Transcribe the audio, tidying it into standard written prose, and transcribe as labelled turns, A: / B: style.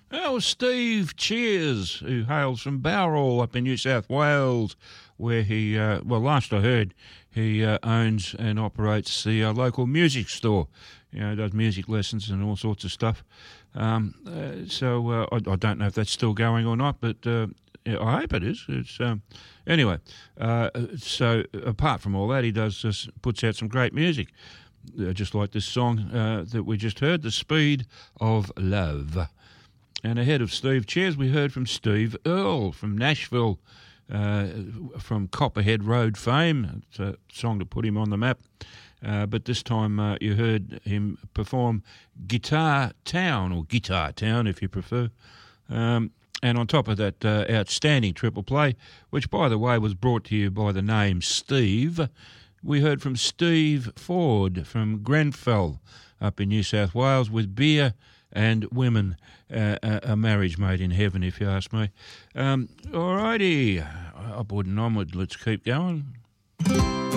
A: That was Steve Cheers, who hails from Bowral up in New South Wales, where he, last I heard, he owns and operates the local music store. You know, does music lessons and all sorts of stuff. I don't know if that's still going or not, but I hope it is. Anyway, so apart from all that, he puts out some great music, just like this song that we just heard, "The Speed of Love." And ahead of Steve Cheers, we heard from Steve Earle from Nashville, from Copperhead Road fame. It's a song to put him on the map. But this time you heard him perform Guitar Town, or Guitar Town if you prefer. And on top of that outstanding triple play, which, by the way, was brought to you by the name Steve, we heard from Steve Ford from Grenfell up in New South Wales with "Beer and Women," a marriage made in heaven, if you ask me. All righty, upward and onward, let's keep going.